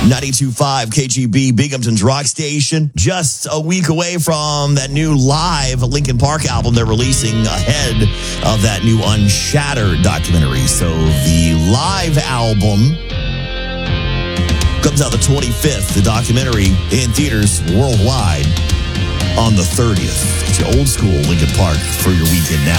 92.5 KGB, Binghamton's rock station. Just a week away from that new live Linkin Park album they're releasing ahead of that new Unshattered documentary. So the live album comes out the 25th. The documentary in theaters worldwide on the 30th. It's your old school Linkin Park for your weekend now.